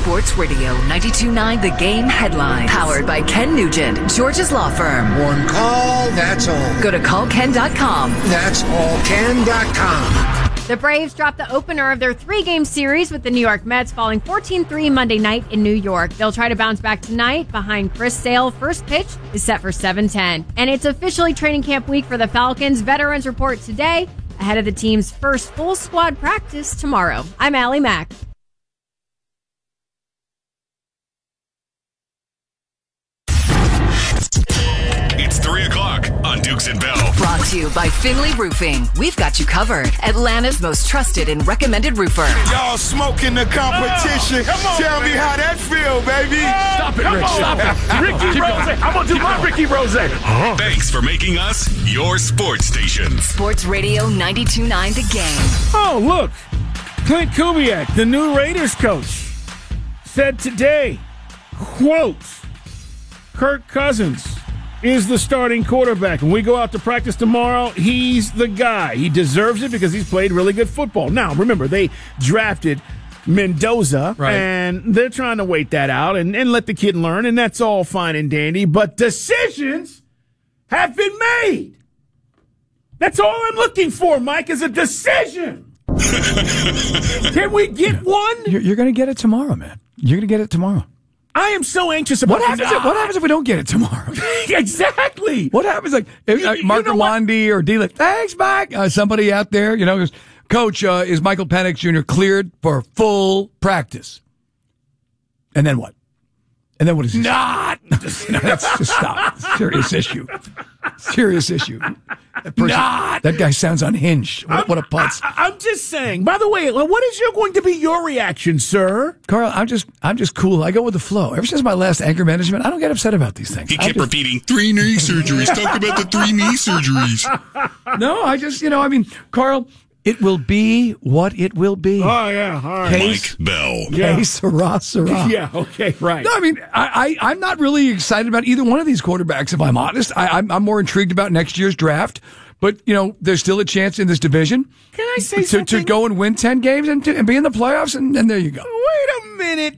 Sports Radio 92.9 The Game headlines. Powered by Ken Nugent, George's Law Firm. One call, that's all. Go to callken.com. That's allken.com. The Braves dropped the opener of their 3-game series with the New York Mets, falling 14-3 Monday night in New York. They'll try to bounce back tonight behind Chris Sale. First pitch is set for 7:10. And it's officially training camp week for the Falcons. Veterans report today ahead of the team's first full squad practice tomorrow. I'm Allie Mack. It's 3 o'clock on Dukes and Bell. Brought to you by Finley Roofing. We've got you covered. Atlanta's most trusted and recommended roofer. Y'all smoking the competition. Tell me how that feel, baby. Stop it, Rick. Stop it. Ricky Rose. I'm going to do my Ricky Rose. Thanks for making us your sports station. Sports Radio 92.9 The Game. Oh, look. Clint Kubiak, the new Raiders coach, said today, quote, Kirk Cousins is the starting quarterback. When we go out to practice tomorrow, he's the guy. He deserves it because he's played really good football. Now, remember, they drafted Mendoza, right, and they're trying to wait that out and let the kid learn, and that's all fine and dandy. But decisions have been made. That's all I'm looking for, Mike, is a decision. Can we get one? You're going to get it tomorrow, man. You're going to get it tomorrow. I am so anxious about what happens if we don't get it tomorrow? Exactly. What happens if Mark Armandi or D. Thanks, Mike. Somebody out there, goes, Coach, is Michael Penix Jr. cleared for full practice? And then what? And then what is he? Not. That's just stop. Serious issue. Serious issue. That guy sounds unhinged. What a putz. I'm just saying. By the way, what is going to be your reaction, sir? Carl, I'm just cool. I go with the flow. Ever since my last anger management, I don't get upset about these things. He kept repeating 3 knee surgeries. Talk about the 3 knee surgeries. No, Carl, it will be what it will be. Oh, yeah. All right. Mike Bell. Yeah. Hey, Sarah. Yeah, okay, right. No, I'm not really excited about either one of these quarterbacks, if I'm honest. I'm more intrigued about next year's draft. But, there's still a chance in this division. Can I say something? To go and win 10 games and be in the playoffs, and there you go. Wait a minute.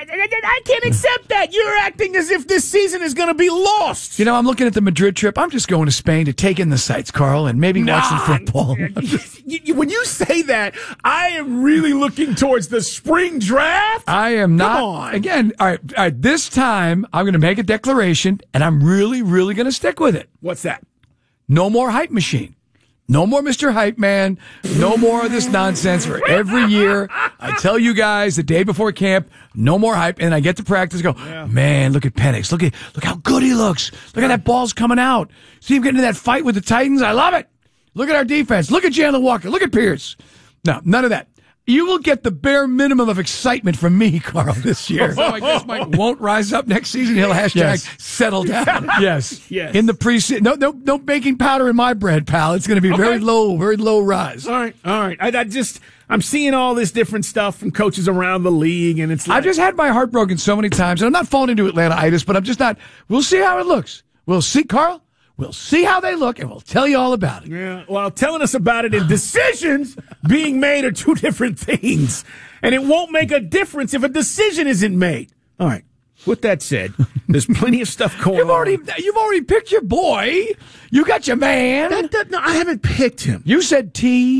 I can't accept that. You're acting as if this season is going to be lost. I'm looking at the Madrid trip. I'm just going to Spain to take in the sights, Carl, and maybe watch some football. When you say that, I am really looking towards the spring draft. I am not. Come on. Again, all right, this time I'm going to make a declaration, and I'm really, really going to stick with it. What's that? No more hype machine. No more Mr. Hype Man. No more of this nonsense for every year. I tell you guys the day before camp, no more hype. And I get to practice and go, man, look at Penix. Look how good he looks. Look at that ball's coming out. See him getting into that fight with the Titans. I love it. Look at our defense. Look at Jalen Walker. Look at Pierce. No, none of that. You will get the bare minimum of excitement from me, Carl, this year. So I guess Mike won't rise up next season. He'll settle down. Yes. In the preseason. No baking powder in my bread, pal. It's going to be very low rise. All right. I'm seeing all this different stuff from coaches around the league, and it's like, I've just had my heart broken so many times, and I'm not falling into Atlanta-itis, but I'm just not. We'll see how it looks. We'll see, Carl. We'll see how they look, and we'll tell you all about it. Yeah, well, telling us about it and decisions being made are two different things. And it won't make a difference if a decision isn't made. All right. With that said, there's plenty of stuff going on. You've already picked your boy. You got your man. No, I haven't picked him. You said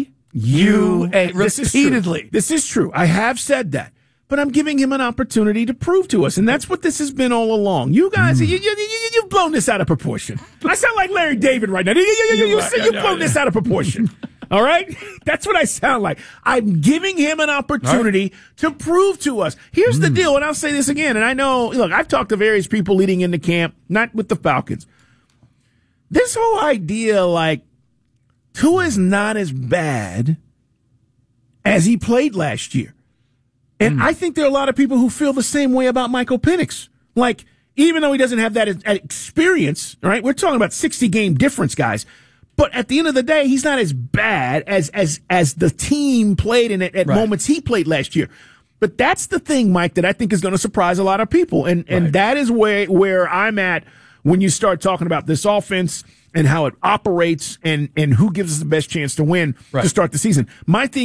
T-U-A repeatedly. This is true. I have said that. But I'm giving him an opportunity to prove to us, and that's what this has been all along. You guys, you've blown this out of proportion. I sound like Larry David right now. You've blown this out of proportion. All right? That's what I sound like. I'm giving him an opportunity to prove to us. Here's the deal, and I'll say this again, and I know, look, I've talked to various people leading into camp, not with the Falcons. This whole idea, like, Tua is not as bad as he played last year. And I think there are a lot of people who feel the same way about Michael Penix. Like, even though he doesn't have that experience, right? We're talking about 60-game difference, guys. But at the end of the day, he's not as bad as the team played in at moments he played last year. But that's the thing, Mike, that I think is going to surprise a lot of people. And that is where I'm at when you start talking about this offense and how it operates and who gives us the best chance to win to start the season. My thing